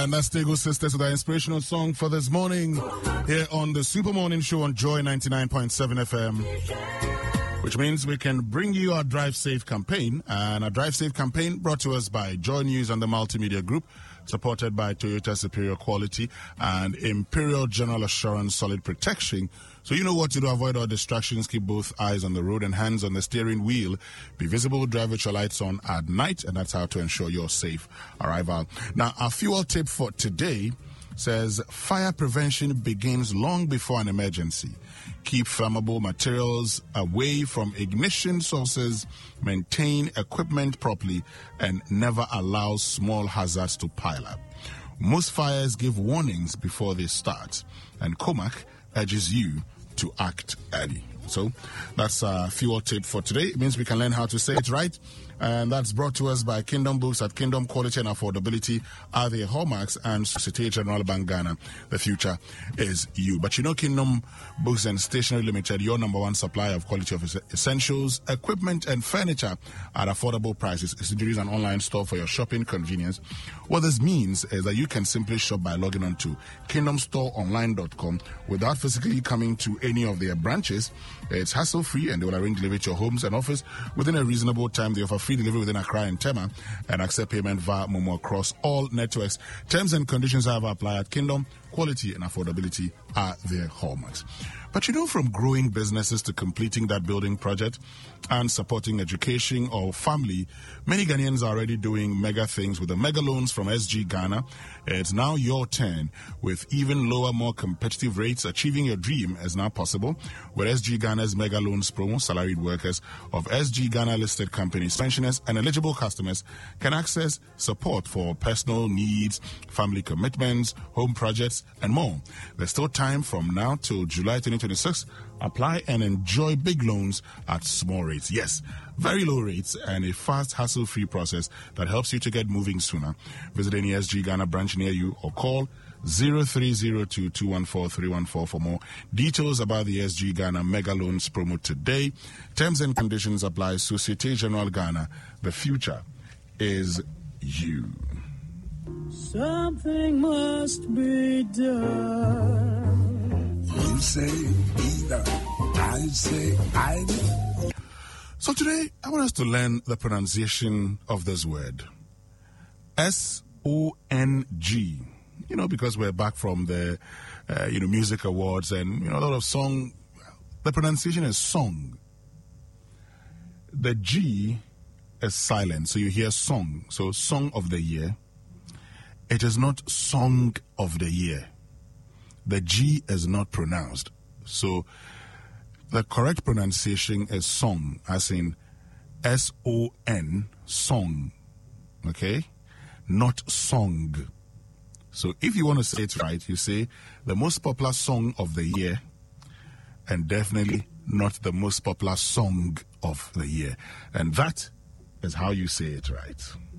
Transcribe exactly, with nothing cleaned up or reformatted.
And that's Tego Sisters with our inspirational song for this morning here on the Super Morning Show on Joy ninety-nine point seven F M. Which means we can bring you our Drive Safe campaign. And our Drive Safe campaign brought to us by Joy News and the Multimedia Group, supported by Toyota Superior Quality and Imperial General Assurance Solid Protection. So you know what to do. Avoid all distractions. Keep both eyes on the road and hands on the steering wheel. Be visible. Drive with your lights on at night. And that's how to ensure your safe arrival. Now, our fuel tip for today says fire prevention begins long before an emergency. Keep flammable materials away from ignition sources, maintain equipment properly, and never allow small hazards to pile up. Most fires give warnings before they start, and Comac urges you to act early. So that's a fuel tip for today. It means we can learn how to say it right. And that's brought to us by Kingdom Books. At Kingdom, quality and affordability are their hallmarks, and Societe Generale Bank Ghana, the future is you. But you know, Kingdom Books and Stationery Limited, your number one supplier of quality of essentials, equipment, and furniture at affordable prices. It's introduced an online store for your shopping convenience. What this means is that you can simply shop by logging on to kingdom store online dot com without physically coming to any of their branches. It's hassle-free, and they will arrange delivery to your homes and office within a reasonable time. They offer free delivery within Accra and Tema and accept payment via Momo across all networks. Terms and conditions have applied at Kingdom. Quality and affordability are their hallmarks. But you know, from growing businesses to completing that building project and supporting education or family, many Ghanaians are already doing mega things with the mega loans from S G Ghana. It's now your turn. With even lower, more competitive rates, achieving your dream is now possible with S G Ghana's mega loans promo. Salaried workers of S G Ghana listed companies, pensioners, and eligible customers can access support for personal needs, family commitments, home projects, and more. There's still time from now till July twenty twenty-six. Apply and enjoy big loans at small rates. Yes, very low rates and a fast, hassle-free process that helps you to get moving sooner. Visit any S G Ghana branch near you or call zero three zero two, two one four, three one four for more details about the S G Ghana Mega Loans promo today. Terms and conditions apply. Societe Generale Ghana. The future is you. Something must be done. You say either, I say either. So today, I want us to learn the pronunciation of this word. S O N G. You know, because we're back from the, uh, you know, music awards and, you know, a lot of song. The pronunciation is song. The G is silent, so you hear song. So song of the year. It is not song of the year. The G is not pronounced. So the correct pronunciation is song, as in S O N, song. Okay? Not song. So if you want to say it right, you say the most popular song of the year, and definitely not the most popular song of the year. And that is how you say it right.